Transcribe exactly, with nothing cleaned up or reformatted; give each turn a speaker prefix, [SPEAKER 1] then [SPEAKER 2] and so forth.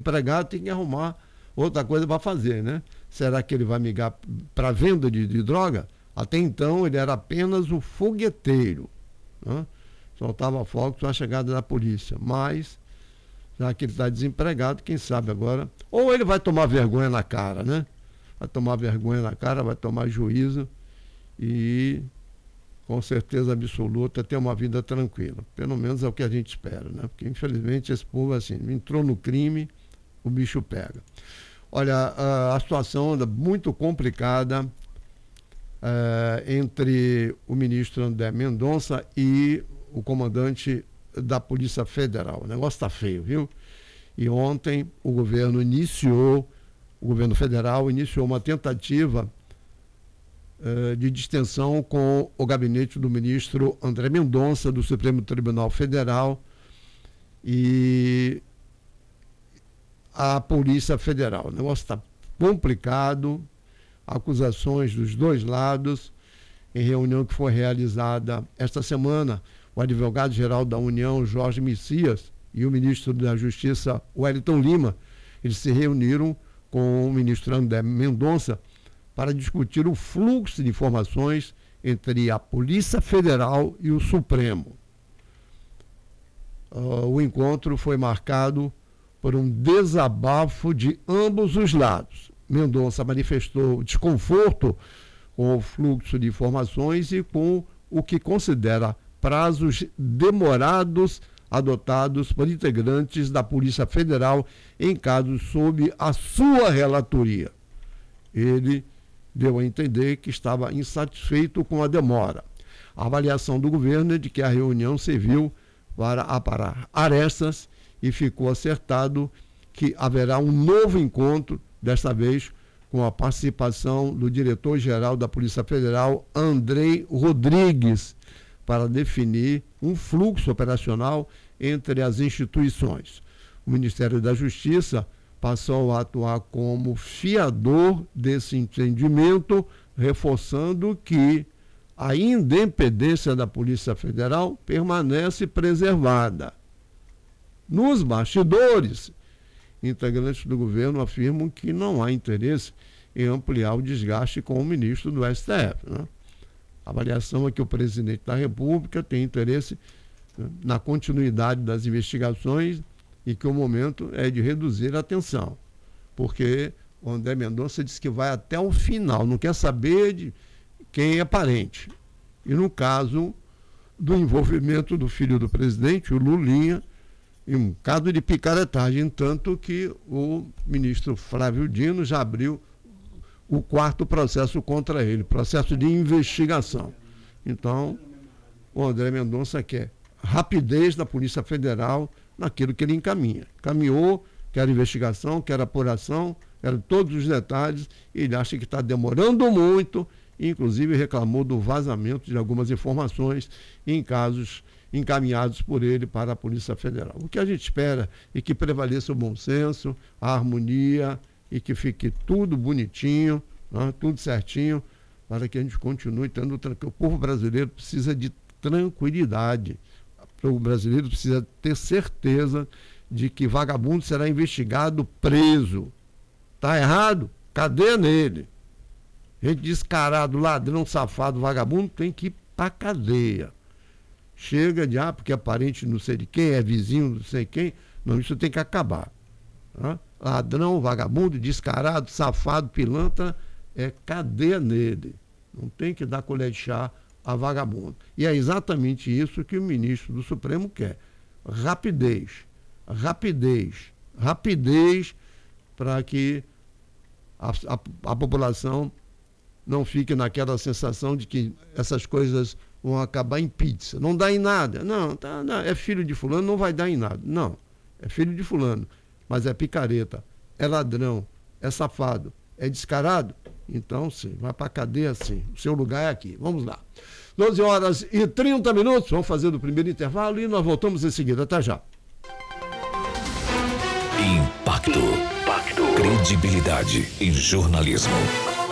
[SPEAKER 1] desempregado, tem que arrumar outra coisa para fazer, né? Será que ele vai migrar para venda de, de droga? Até então ele era apenas o fogueteiro, né? Soltava fogo com a chegada da polícia, mas já que ele está desempregado, quem sabe agora, ou ele vai tomar vergonha na cara, né? Vai tomar vergonha na cara, vai tomar juízo e com certeza absoluta ter uma vida tranquila. Pelo menos é o que a gente espera, né? Porque infelizmente esse povo assim, entrou no crime, o bicho pega. Olha, a, a situação anda muito complicada é, entre o ministro André Mendonça e o comandante da Polícia Federal. O negócio está feio, viu? E ontem o governo iniciou, o governo federal iniciou uma tentativa uh, de distensão com o gabinete do ministro André Mendonça, do Supremo Tribunal Federal, e a Polícia Federal. O negócio está complicado, acusações dos dois lados. Em reunião que foi realizada esta semana, o advogado-geral da União, Jorge Messias, e o ministro da Justiça, Wellington Lima, eles se reuniram com o ministro André Mendonça para discutir o fluxo de informações entre a Polícia Federal e o Supremo. Uh, o encontro foi marcado por um desabafo de ambos os lados. Mendonça manifestou desconforto com o fluxo de informações e com o que considera prazos demorados adotados por integrantes da Polícia Federal em casos sob a sua relatoria. Ele deu a entender que estava insatisfeito com a demora. A avaliação do governo é de que a reunião serviu para aparar arestas e ficou acertado que haverá um novo encontro, desta vez com a participação do diretor-geral da Polícia Federal, Andrei Rodrigues, para definir um fluxo operacional entre as instituições. O Ministério da Justiça passou a atuar como fiador desse entendimento, reforçando que a independência da Polícia Federal permanece preservada. Nos bastidores, integrantes do governo afirmam que não há interesse em ampliar o desgaste com o ministro do S T F, né? A avaliação é que o presidente da República tem interesse, né, na continuidade das investigações e que o momento é de reduzir a tensão, porque o André Mendonça disse que vai até o final, não quer saber de quem é parente. E no caso do envolvimento do filho do presidente, o Lulinha, em um caso de picaretagem, tanto que o ministro Flávio Dino já abriu o quarto processo contra ele, processo de investigação. Então, o André Mendonça quer rapidez da Polícia Federal naquilo que ele encaminha. Caminhou, quer investigação, quer apuração, quer todos os detalhes, e ele acha que está demorando muito, e inclusive reclamou do vazamento de algumas informações em casos encaminhados por ele para a Polícia Federal. O que a gente espera é que prevaleça o bom senso, a harmonia e que fique tudo bonitinho, né, tudo certinho, para que a gente continue tendo tranquilo. O povo brasileiro precisa de tranquilidade. O brasileiro precisa ter certeza de que vagabundo será investigado, preso. Está errado? Cadeia nele. Gente descarado, ladrão, safado, vagabundo, tem que ir para cadeia. Chega de, ah, porque é parente não sei de quem, é vizinho não sei quem. Não, isso tem que acabar. Tá? Ladrão, vagabundo, descarado, safado, pilantra, é cadeia nele. Não tem que dar colher de chá a vagabundo. E é exatamente isso que o ministro do Supremo quer. Rapidez, rapidez, rapidez para que a, a, a população não fique naquela sensação de que essas coisas vão acabar em pizza. Não dá em nada. Não, tá, não, é filho de fulano, não vai dar em nada. Não, é filho de fulano, mas é picareta, é ladrão, é safado, é descarado. Então, sim, vai para a cadeia, sim. O seu lugar é aqui. Vamos lá. doze horas e trinta minutos. Vamos fazer o primeiro intervalo e nós voltamos em seguida. Até já.
[SPEAKER 2] Impacto. Impacto. Credibilidade em jornalismo.